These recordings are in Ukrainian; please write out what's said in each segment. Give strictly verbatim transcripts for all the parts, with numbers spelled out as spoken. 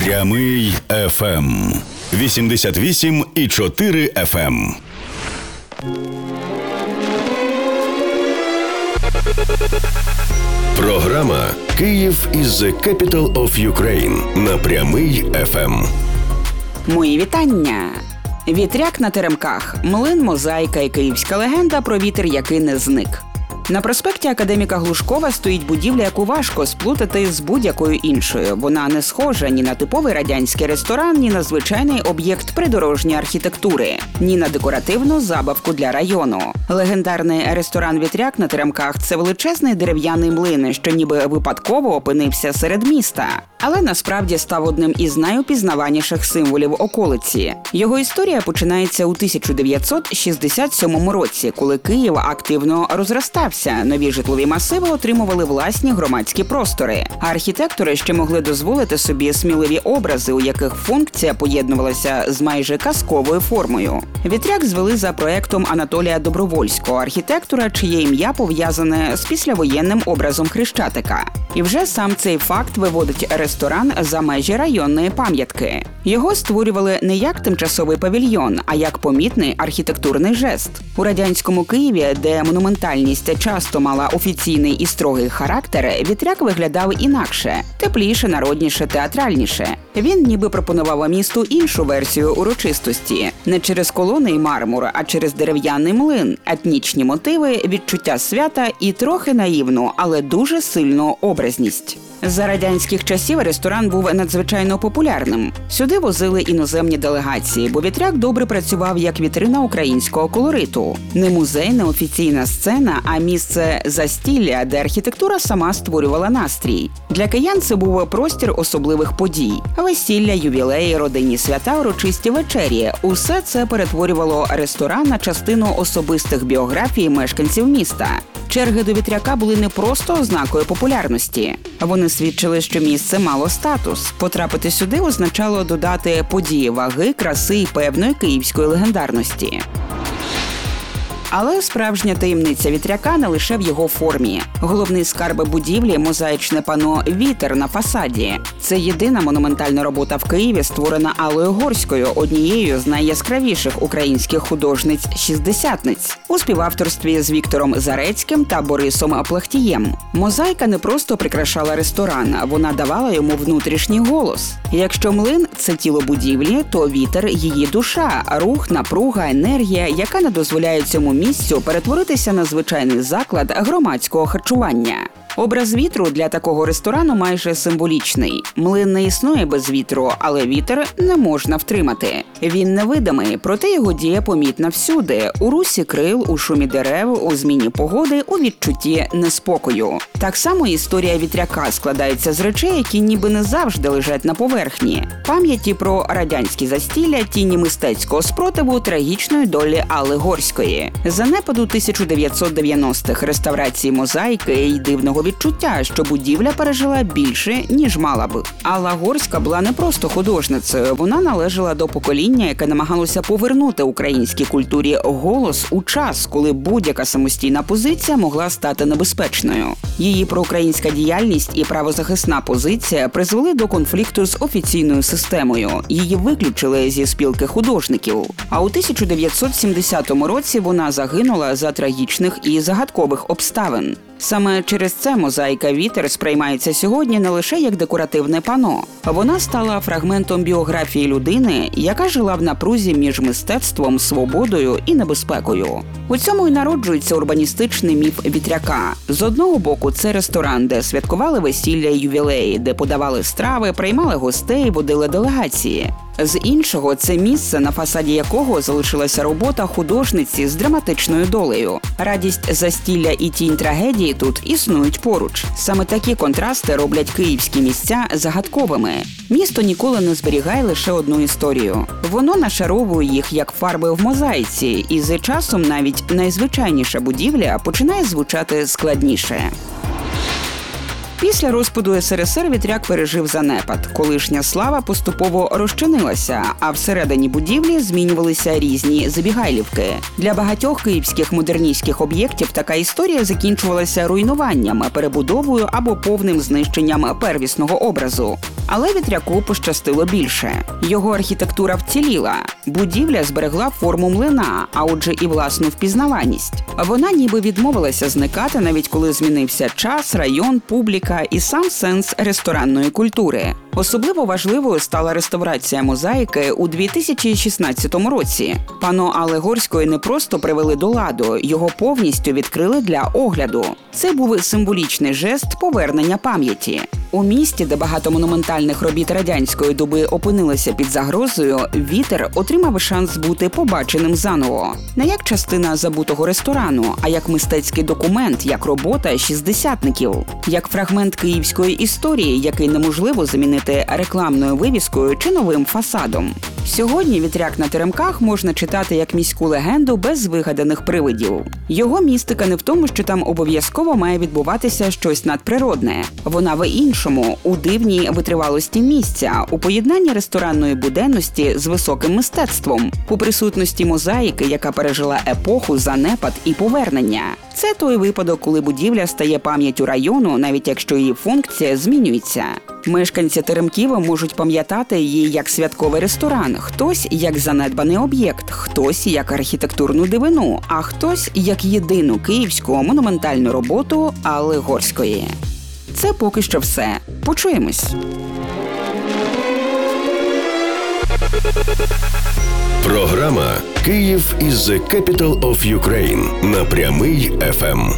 Прямий еф ем. вісімдесят вісім і чотири еф ем. Програма «Київ is the capital of Ukraine» на Прямий еф ем. Мої вітання! Вітряк на теремках, млин, мозаїка і київська легенда про вітер, який не зник. На проспекті Академіка Глушкова стоїть будівля, яку важко сплутати з будь-якою іншою. Вона не схожа ні на типовий радянський ресторан, ні на звичайний об'єкт придорожньої архітектури, ні на декоративну забавку для району. Легендарний ресторан «Вітряк» на теремках – це величезний дерев'яний млин, що ніби випадково опинився серед міста. Але насправді став одним із найупізнаваніших символів околиці. Його історія починається у тисяча дев'ятсот шістдесят сьомому році, коли Київ активно розростався. Нові житлові масиви отримували власні громадські простори. А архітектори ще могли дозволити собі сміливі образи, у яких функція поєднувалася з майже казковою формою. «Вітряк» звели за проектом Анатолія Добровольського, архітектора, чиє ім'я пов'язане з післявоєнним образом Хрещатика. І вже сам цей факт виводить ресторан за межі районної пам'ятки. Його створювали не як тимчасовий павільйон, а як помітний архітектурний жест. У радянському Києві, де монументальність часто мала офіційний і строгий характер, «Вітряк» виглядав інакше – тепліше, народніше, театральніше. Він ніби пропонував місту іншу версію урочистості. Не через колони й мармур, а через дерев'яний млин, етнічні мотиви, відчуття свята і трохи наївну, але дуже сильну образність. За радянських часів ресторан був надзвичайно популярним. Сюди возили іноземні делегації, бо «Вітряк» добре працював як вітрина українського колориту. Не музей, не офіційна сцена, а місце застілля, де архітектура сама створювала настрій. Для киян це був простір особливих подій. Весілля, ювілеї, родинні свята, урочисті вечері – усе це перетворювало ресторан на частину особистих біографій мешканців міста. Черги до «Вітряка» були не просто ознакою популярності. Вони свідчили, що місце мало статус. Потрапити сюди означало додати події ваги, краси і певної київської легендарності. Але справжня таємниця «Вітряка» не лише в його формі. Головний скарб будівлі – мозаїчне пано «Вітер» на фасаді. Це єдина монументальна робота в Києві, створена Аллою Горською, однією з найяскравіших українських художниць-шістдесятниць, у співавторстві з Віктором Зарецьким та Борисом Плахтієм. Мозаїка не просто прикрашала ресторан, вона давала йому внутрішній голос. Якщо млин – це тіло будівлі, то вітер – її душа, рух, напруга, енергія, яка не дозволяє цьому місцю перетворитися на звичайний заклад громадського харчування. Образ вітру для такого ресторану майже символічний. Млин не існує без вітру, але вітер не можна втримати. Він невидимий, проте його дія помітна всюди – у русі крил, у шумі дерев, у зміні погоди, у відчутті неспокою. Так само історія «Вітряка» складається з речей, які ніби не завжди лежать на поверхні. Пам'яті про радянські застілля, тіні мистецького спротиву, трагічної долі Алли Горської. Занепаду тисяча дев'ятсот дев'яностих, реставрації мозаїки й дивного відчуття, що будівля пережила більше, ніж мала б. Алла Горська була не просто художницею, вона належала до покоління, яке намагалося повернути українській культурі голос у час, коли будь-яка самостійна позиція могла стати небезпечною. Її проукраїнська діяльність і правозахисна позиція призвели до конфлікту з офіційною системою. Її виключили зі спілки художників. А у тисяча дев'ятсот сімдесятому році вона загинула за трагічних і загадкових обставин. Саме через це мозаїка «Вітер» сприймається сьогодні не лише як декоративне пано. Вона стала фрагментом біографії людини, яка жила в напрузі між мистецтвом, свободою і небезпекою. У цьому й народжується урбаністичний міф «Вітряка». З одного боку, це ресторан, де святкували весілля і ювілеї, де подавали страви, приймали гостей, водили делегації. З іншого – це місце, на фасаді якого залишилася робота художниці з драматичною долею. Радість застілля і тінь трагедії тут існують поруч. Саме такі контрасти роблять київські місця загадковими. Місто ніколи не зберігає лише одну історію. Воно нашаровує їх як фарби в мозаїці, і з часом навіть найзвичайніша будівля починає звучати складніше. Після розпаду ес ер ес ер Вітряк пережив занепад. Колишня слава поступово розчинилася, а всередині будівлі змінювалися різні забігайлівки. Для багатьох київських модерністських об'єктів така історія закінчувалася руйнуванням, перебудовою або повним знищенням первісного образу. Але Вітряку пощастило більше. Його архітектура вціліла. Будівля зберегла форму млина, а отже і власну впізнаваність. Вона ніби відмовилася зникати, навіть коли змінився час, район, публіка і сам сенс ресторанної культури. Особливо важливою стала реставрація мозаїки у дві тисячі шістнадцятому році. Панно Алегорської не просто привели до ладу, його повністю відкрили для огляду. Це був символічний жест повернення пам'яті. У місті, де багато монументальних робіт радянської доби опинилися під загрозою, Вітер отримав шанс бути побаченим заново. Не як частина забутого ресторану, а як мистецький документ, як робота шістдесятників, як фрагмент київської історії, який неможливо замінити рекламною вивіскою чи новим фасадом. Сьогодні Вітряк на теремках можна читати як міську легенду без вигаданих привидів. Його містика не в тому, що там обов'язково має відбуватися щось надприродне. Вона в іншому, у дивній витривалості місця, у поєднанні ресторанної буденності з високим мистецтвом, у присутності мозаїки, яка пережила епоху, занепад і повернення. Це той випадок, коли будівля стає пам'яттю району, навіть якщо її функція змінюється. Мешканці теремків можуть пам'ятати її як святковий ресторан, хтось як занедбаний об'єкт, хтось як архітектурну дивину, а хтось як єдину київську монументальну роботу Алегорської. Це поки що все. Почуємось. Програма «Київ is the capital of Ukraine» на Прямий еф ем.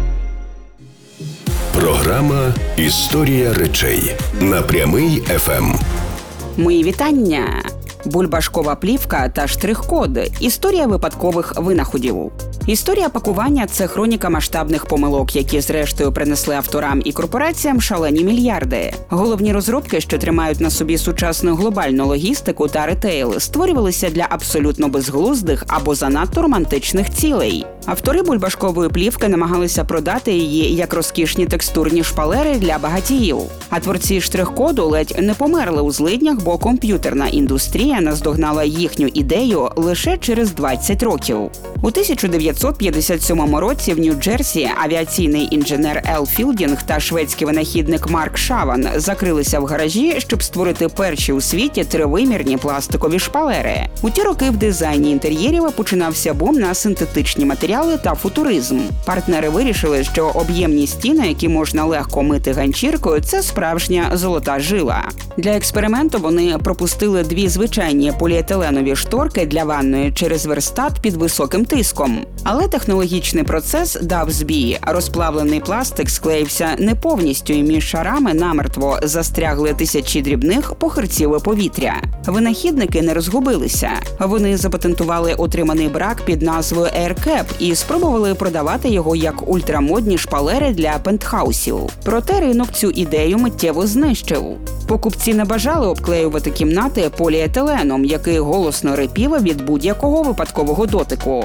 Програма «Історія речей» на Прямий еф ем. Мої вітання! Бульбашкова плівка та штрих-код – історія випадкових винаходів. Історія пакування – це хроніка масштабних помилок, які зрештою принесли авторам і корпораціям шалені мільярди. Головні розробки, що тримають на собі сучасну глобальну логістику та ретейл, створювалися для абсолютно безглуздих або занадто романтичних цілей. Автори бульбашкової плівки намагалися продати її як розкішні текстурні шпалери для багатіїв. А творці штрих-коду ледь не померли у злиднях, бо комп'ютерна індустрія наздогнала їхню ідею лише через двадцять років. У тисяча дев'ятсот п'ятдесят сьомому році в Нью-Джерсі авіаційний інженер Ел Філдінг та шведський винахідник Марк Шаван закрилися в гаражі, щоб створити перші у світі тривимірні пластикові шпалери. У ті роки в дизайні інтер'єрів починався бум на синтетичні матеріали та футуризм. Партнери вирішили, що об'ємні стіни, які можна легко мити ганчіркою, це справжня золота жила. Для експерименту вони пропустили дві звичайні поліетиленові шторки для ванної через верстат під високим тиском. Але технологічний процес дав збій. Розплавлений пластик склеївся не повністю, і між шарами намертво застрягли тисячі дрібних похирців повітря. Винахідники не розгубилися. Вони запатентували отриманий брак під назвою AirCap і спробували продавати його як ультрамодні шпалери для пентхаусів. Проте ринок цю ідею миттєво знищив. Покупці не бажали обклеювати кімнати поліетиленом, який голосно рипів від будь-якого випадкового дотику.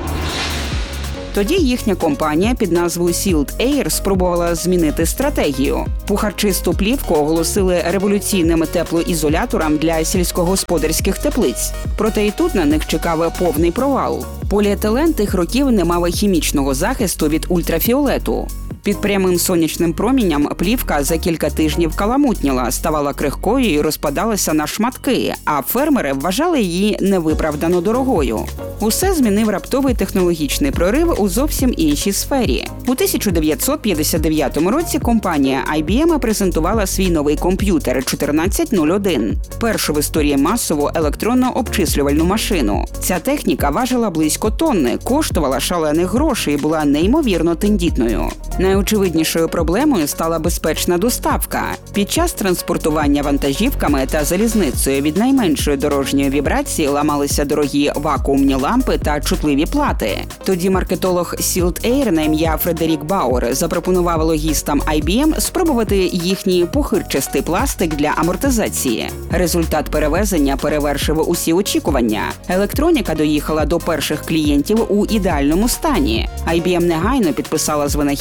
Тоді їхня компанія під назвою Sealed Air спробувала змінити стратегію. Пухарчисту плівку оголосили революційним теплоізолятором для сільськогосподарських теплиць. Проте і тут на них чекав повний провал. Поліетилен тих років не мав хімічного захисту від ультрафіолету. Під прямим сонячним промінням плівка за кілька тижнів каламутніла, ставала крихкою і розпадалася на шматки, а фермери вважали її невиправдано дорогою. Усе змінив раптовий технологічний прорив у зовсім іншій сфері. У тисяча дев'ятсот п'ятдесят дев'ятому році компанія ай бі ем презентувала свій новий комп'ютер чотирнадцять нуль один – першу в історії масову електронно-обчислювальну машину. Ця техніка важила близько тонни, коштувала шалених грошей і була неймовірно тендітною. Найочевиднішою проблемою стала безпечна доставка. Під час транспортування вантажівками та залізницею від найменшої дорожньої вібрації ламалися дорогі вакуумні лампи та чутливі плати. Тоді маркетолог Sealed Air на ім'я Фредерік Бауер запропонував логістам ай бі ем спробувати їхній пухирчастий пластик для амортизації. Результат перевезення перевершив усі очікування. Електроніка доїхала до перших клієнтів у ідеальному стані. ай бі ем негайно підписала з винахідниками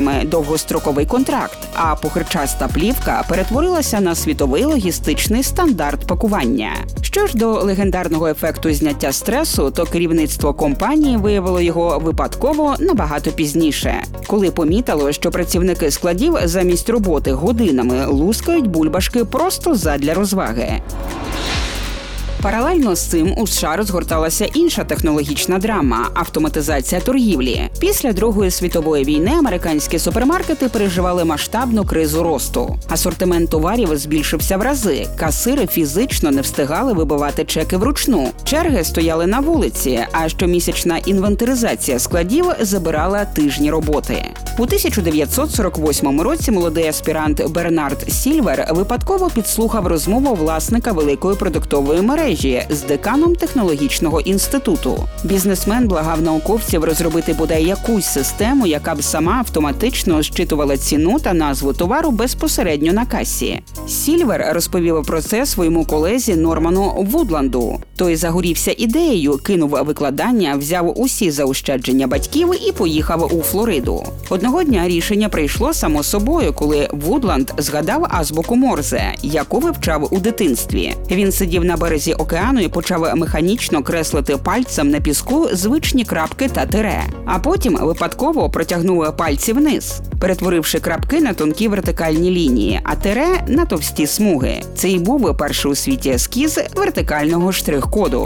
замовниками довгостроковий контракт, а пухирчаста плівка перетворилася на світовий логістичний стандарт пакування. Що ж до легендарного ефекту зняття стресу, то керівництво компанії виявило його випадково набагато пізніше, коли помітило, що працівники складів замість роботи годинами лускають бульбашки просто задля розваги. Паралельно з цим у США розгорталася інша технологічна драма – автоматизація торгівлі. Після Другої світової війни американські супермаркети переживали масштабну кризу росту. Асортимент товарів збільшився в рази, касири фізично не встигали вибивати чеки вручну, черги стояли на вулиці, а щомісячна інвентаризація складів забирала тижні роботи. У тисяча дев'ятсот сорок восьмому році молодий аспірант Бернард Сільвер випадково підслухав розмову власника великої продуктової мережі з деканом технологічного інституту. Бізнесмен благав науковців розробити бодай якусь систему, яка б сама автоматично зчитувала ціну та назву товару безпосередньо на касі. Сільвер розповів про це своєму колезі Норману Вудланду. Той загорівся ідеєю, кинув викладання, взяв усі заощадження батьків і поїхав у Флориду. Одного дня рішення прийшло само собою, коли Вудланд згадав азбуку Морзе, яку вивчав у дитинстві. Він сидів на березі океану і почав механічно креслити пальцем на піску звичні крапки та тире. А потім випадково протягнув пальці вниз, перетворивши крапки на тонкі вертикальні лінії, а тире – на товсті смуги. Це і був перший у світі ескіз вертикального штрих-коду.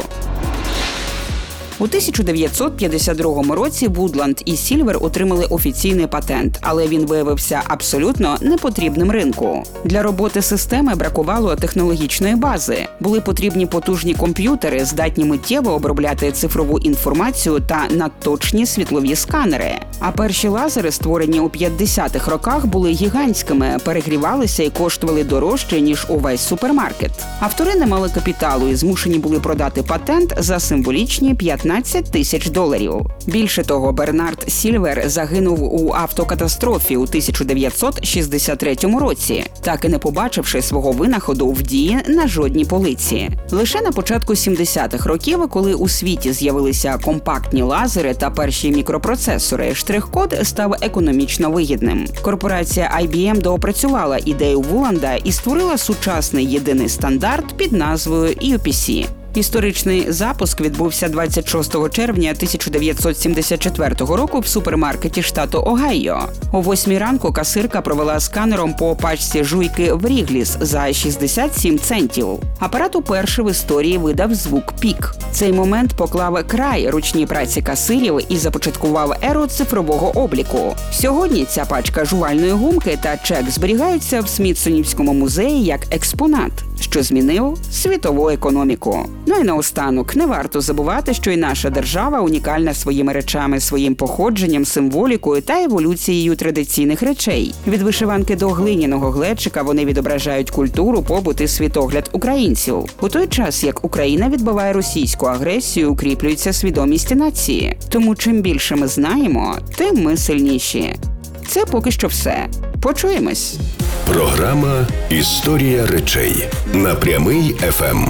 У тисяча дев'ятсот п'ятдесят другому році Вудланд і Сільвер отримали офіційний патент, але він виявився абсолютно непотрібним ринку. Для роботи системи бракувало технологічної бази. Були потрібні потужні комп'ютери, здатні миттєво обробляти цифрову інформацію та надточні світлові сканери. А перші лазери, створені у п'ятдесятих роках, були гігантськими, перегрівалися і коштували дорожче, ніж увесь супермаркет. Автори не мали капіталу і змушені були продати патент за символічні п'ятнадцять тисяч доларів. Більше того, Бернард Сільвер загинув у автокатастрофі у тисяча дев'ятсот шістдесят третьому році, так і не побачивши свого винаходу в дії на жодній полиці. Лише на початку сімдесятих років, коли у світі з'явилися компактні лазери та перші мікропроцесори, штрих-код став економічно вигідним. Корпорація ай бі ем доопрацювала ідею Вуланда і створила сучасний єдиний стандарт під назвою ю пі сі. Історичний запуск відбувся двадцять шостого червня тисяча дев'ятсот сімдесят четвертого року в супермаркеті штату Огайо. О восьмій ранку касирка провела сканером по пачці жуйки Врігліс за шістдесят сім центів. Апарат уперше в історії видав звук «пік». Цей момент поклав край ручній праці касирів і започаткував еру цифрового обліку. Сьогодні ця пачка жувальної гумки та чек зберігаються в Смітсонівському музеї як експонат, що змінив світову економіку. Ну і наостанок, не варто забувати, що і наша держава унікальна своїми речами, своїм походженням, символікою та еволюцією традиційних речей. Від вишиванки до глиняного глечика вони відображають культуру, побут і світогляд українців. У той час, як Україна відбиває російську агресію, укріплюється свідомість нації. Тому чим більше ми знаємо, тим ми сильніші. Це поки що все. Почуємось. Програма «Історія речей» на Прямий еф ем.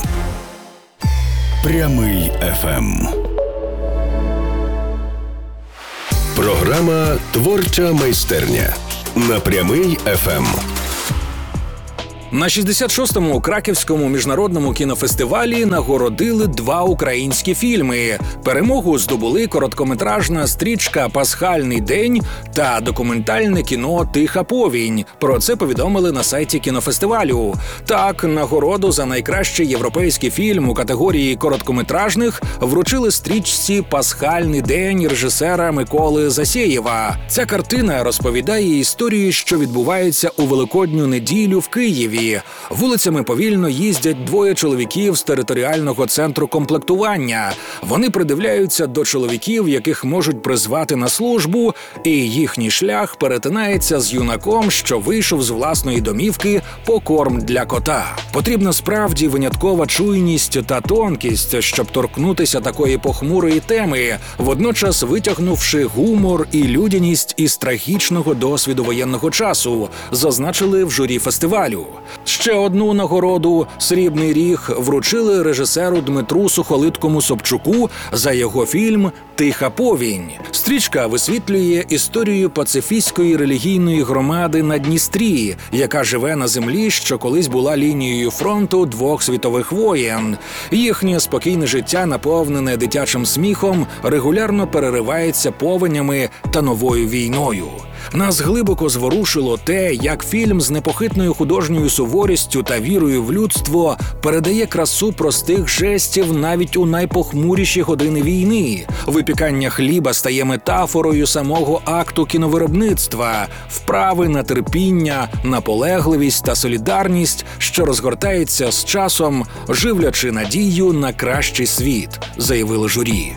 Прямий еф ем. Програма «Творча майстерня» на Прямий еф ем. На шістдесят шостому Краківському міжнародному кінофестивалі нагородили два українські фільми. Перемогу здобули короткометражна стрічка «Пасхальний день» та документальне кіно «Тиха повінь». Про це повідомили на сайті кінофестивалю. Так, нагороду за найкращий європейський фільм у категорії короткометражних вручили стрічці «Пасхальний день» режисера Миколи Засєєва. Ця картина розповідає історію, що відбувається у Великодню неділю в Києві. Вулицями повільно їздять двоє чоловіків з територіального центру комплектування. Вони придивляються до чоловіків, яких можуть призвати на службу, і їхній шлях перетинається з юнаком, що вийшов з власної домівки по корм для кота. Потрібна справді виняткова чуйність та тонкість, щоб торкнутися такої похмурої теми, водночас витягнувши гумор і людяність із трагічного досвіду воєнного часу, зазначили в журі фестивалю. Ще одну нагороду «Срібний ріг» вручили режисеру Дмитру Сухолиткому Собчуку за його фільм «Тиха повінь». Стрічка висвітлює історію пацифістської релігійної громади на Дністрі, яка живе на землі, що колись була лінією фронту двох світових воєн. Їхнє спокійне життя, наповнене дитячим сміхом, регулярно переривається повенями та новою війною. Нас глибоко зворушило те, як фільм з непохитною художньою суворістю та вірою в людство передає красу простих жестів навіть у найпохмуріші години війни. Випікання хліба стає метафорою самого акту кіновиробництва, вправи на терпіння, наполегливість та солідарність, що розгортається з часом, живлячи надію на кращий світ, заявили журі.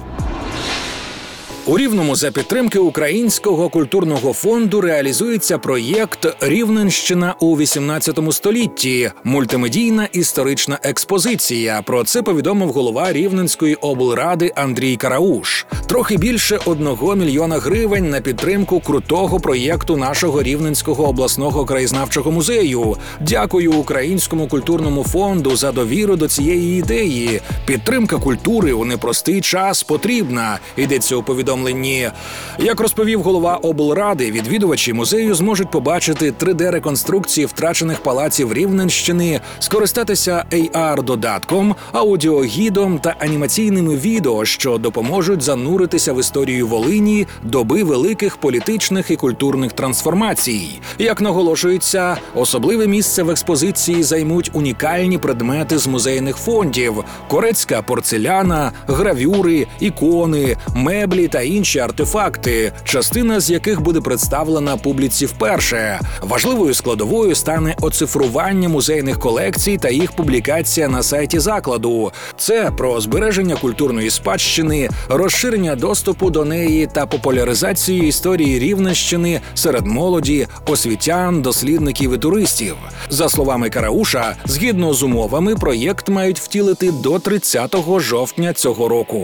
У Рівному за підтримки Українського культурного фонду реалізується проєкт «Рівненщина у вісімнадцятому столітті» – мультимедійна історична експозиція. Про це повідомив голова Рівненської облради Андрій Карауш. Трохи більше одного мільйона гривень на підтримку крутого проєкту нашого Рівненського обласного краєзнавчого музею. Дякую Українському культурному фонду за довіру до цієї ідеї. Підтримка культури у непростий час потрібна, йдеться у повідомленні. Як розповів голова облради, відвідувачі музею зможуть побачити три де-реконструкції втрачених палаців Рівненщини, скористатися ей ар-додатком, аудіогідом та анімаційними відео, що допоможуть зануритися в історію Волині доби великих політичних і культурних трансформацій. Як наголошується, особливе місце в експозиції займуть унікальні предмети з музейних фондів – корецька порцеляна, гравюри, ікони, меблі та інші артефакти, частина з яких буде представлена публіці вперше. Важливою складовою стане оцифрування музейних колекцій та їх публікація на сайті закладу. Це про збереження культурної спадщини, розширення доступу до неї та популяризацію історії Рівненщини серед молоді, освітян, дослідників і туристів. За словами Карауша, згідно з умовами, проєкт мають втілити до тридцятого жовтня цього року.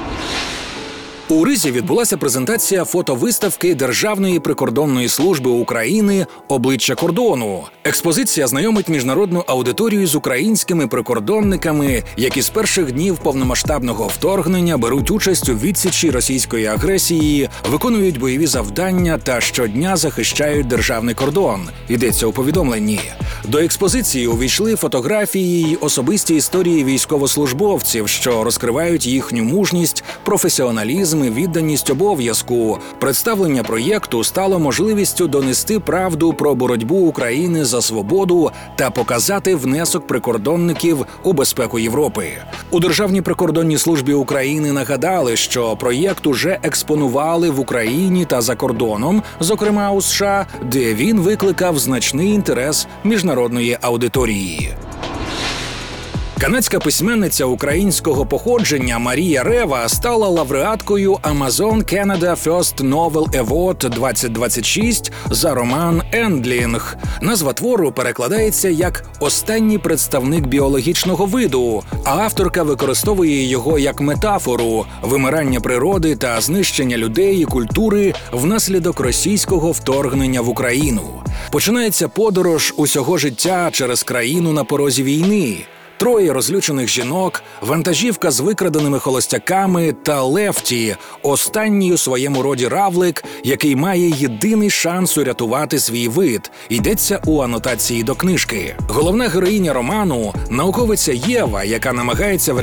У Ризі відбулася презентація фотовиставки Державної прикордонної служби України «Обличчя кордону». Експозиція знайомить міжнародну аудиторію з українськими прикордонниками, які з перших днів повномасштабного вторгнення беруть участь у відсічі російської агресії, виконують бойові завдання та щодня захищають державний кордон, йдеться у повідомленні. До експозиції увійшли фотографії й особисті історії військовослужбовців, що розкривають їхню мужність, професіоналізм і відданість обов'язку. Представлення проєкту стало можливістю донести правду про боротьбу України за свободу та показати внесок прикордонників у безпеку Європи. У Державній прикордонній службі України нагадали, що проєкт уже експонували в Україні та за кордоном, зокрема у США, де він викликав значний інтерес міжнародної аудиторії. Канадська письменниця українського походження Марія Рева стала лауреаткою Amazon Canada First Novel Award двадцять двадцять шість за роман «Ендлінг». Назва твору перекладається як «останній представник біологічного виду», а авторка використовує його як метафору – вимирання природи та знищення людей і культури внаслідок російського вторгнення в Україну. Починається подорож усього життя через країну на порозі війни. Троє розлючених жінок, вантажівка з викраденими холостяками та Лефті – останній у своєму роді равлик, який має єдиний шанс урятувати свій вид. Йдеться у анотації до книжки. Головна героїня роману – науковиця Єва, яка намагається